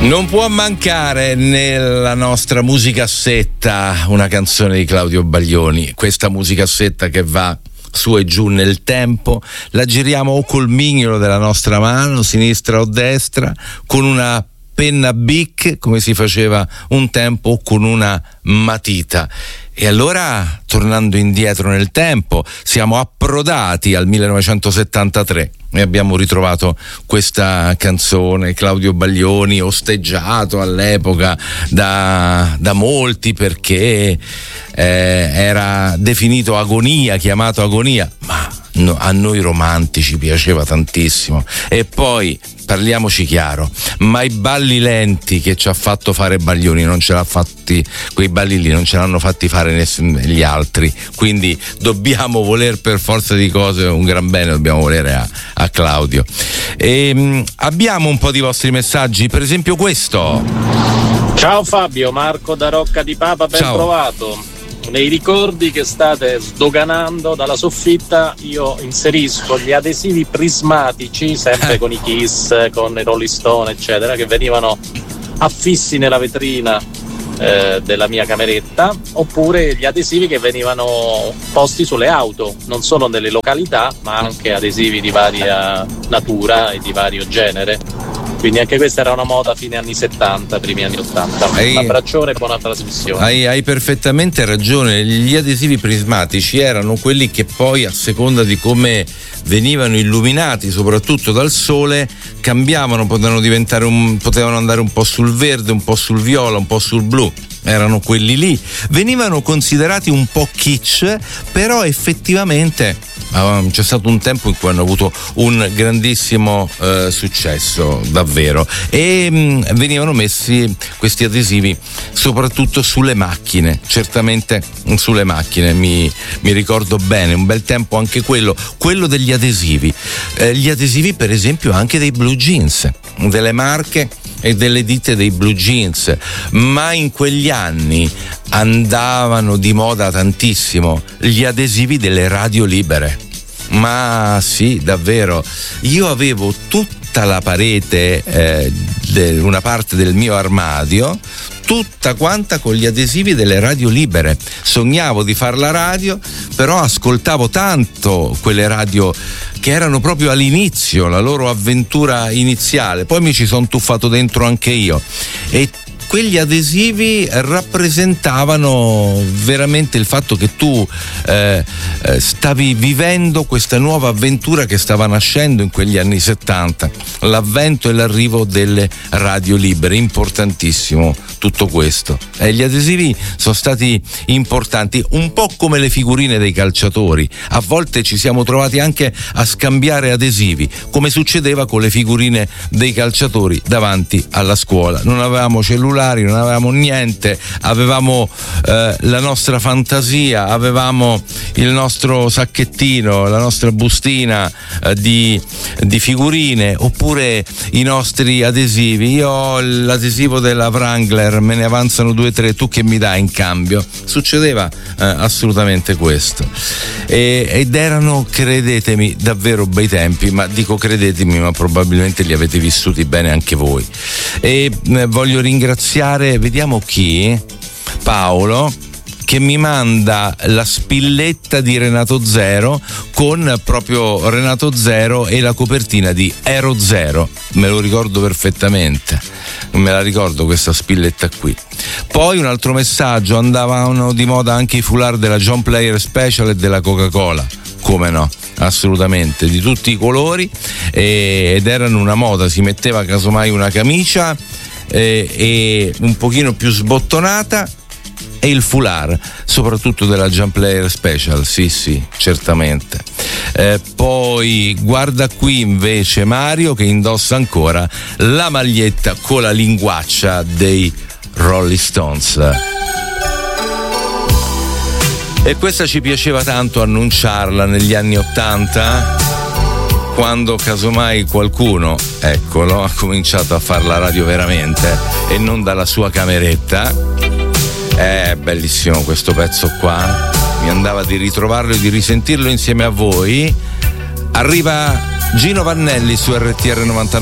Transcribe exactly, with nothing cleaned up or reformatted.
Non può mancare nella nostra musicassetta una canzone di Claudio Baglioni. Questa musicassetta che va su e giù nel tempo, la giriamo o col mignolo della nostra mano, sinistra o destra, con una penna Bic, come si faceva un tempo, o con una matita. E allora, tornando indietro nel tempo, siamo approdati al millenovecentosettantatré e abbiamo ritrovato questa canzone, Claudio Baglioni, osteggiato all'epoca da, da molti perché eh, era definito agonia, chiamato agonia, ma no, a noi romantici piaceva tantissimo. E poi parliamoci chiaro, ma i balli lenti che ci ha fatto fare Baglioni non ce l'ha fatti, quei balli lì non ce l'hanno fatti fare nessun, gli altri, quindi dobbiamo voler per forza di cose un gran bene, dobbiamo volere a, a Claudio. E, mh, abbiamo un po' di vostri messaggi, per esempio questo. Ciao Fabio, Marco da Rocca di Papa, ben Ciao. trovato. Nei ricordi che state sdoganando dalla soffitta io inserisco gli adesivi prismatici, sempre con i Kiss, con i Rolling Stone eccetera, che venivano affissi nella vetrina eh, della mia cameretta, oppure gli adesivi che venivano posti sulle auto, non solo nelle località ma anche adesivi di varia natura e di vario genere. Quindi anche questa era una moda fine anni settanta, primi anni ottanta. Hai, un abbraccione e buona trasmissione. Hai, hai perfettamente ragione, gli adesivi prismatici erano quelli che poi, a seconda di come venivano illuminati, soprattutto dal sole, cambiavano, potevano diventare un, potevano andare un po' sul verde, un po' sul viola, un po' sul blu. Erano quelli lì, venivano considerati un po' kitsch, però effettivamente uh, c'è stato un tempo in cui hanno avuto un grandissimo uh, successo, davvero, e mh, venivano messi questi adesivi soprattutto sulle macchine, certamente sulle macchine, mi, mi ricordo bene, un bel tempo anche quello, quello degli adesivi, eh, gli adesivi per esempio anche dei blue jeans, delle marche e delle ditte dei blue jeans, ma in quegli anni andavano di moda tantissimo gli adesivi delle radio libere. Ma sì, davvero, io avevo tutta la parete, eh, de, una parte del mio armadio, tutta quanta con gli adesivi delle radio libere. Sognavo di far la radio, però ascoltavo tanto quelle radio che erano proprio all'inizio, la loro avventura iniziale. Poi mi ci sono tuffato dentro anche io e quegli adesivi rappresentavano veramente il fatto che tu eh, stavi vivendo questa nuova avventura che stava nascendo in quegli anni settanta, l'avvento e l'arrivo delle radio libere. Importantissimo tutto questo, e gli adesivi sono stati importanti, un po' come le figurine dei calciatori. A volte ci siamo trovati anche a scambiare adesivi, come succedeva con le figurine dei calciatori davanti alla scuola. Non avevamo cellulari, non avevamo niente, avevamo eh, la nostra fantasia, avevamo il nostro sacchettino, la nostra bustina eh, di, di figurine, oppure i nostri adesivi. Io ho l'adesivo della Wrangler, me ne avanzano due o tre, tu che mi dai in cambio? Succedeva eh, assolutamente questo, e, ed erano, credetemi, davvero bei tempi, ma dico credetemi, ma probabilmente li avete vissuti bene anche voi. E eh, voglio ringraziare, vediamo chi, Paolo, che mi manda la spilletta di Renato Zero con proprio Renato Zero e la copertina di Ero Zero. Me lo ricordo perfettamente, me la ricordo questa spilletta qui. Poi un altro messaggio: andavano di moda anche i foulard della John Player Special e della Coca-Cola. Come no? Assolutamente, di tutti i colori, e, ed erano una moda. Si metteva casomai una camicia eh, e un pochino più sbottonata e il foulard, soprattutto della Jump Player Special, sì sì, certamente. Eh, poi guarda qui invece Mario che indossa ancora la maglietta con la linguaccia dei Rolling Stones. E questa ci piaceva tanto annunciarla negli anni Ottanta, quando casomai qualcuno, eccolo, ha cominciato a fare la radio veramente e non dalla sua cameretta. È bellissimo questo pezzo qua, mi andava di ritrovarlo e di risentirlo insieme a voi. Arriva Gino Vannelli su R T R novantanove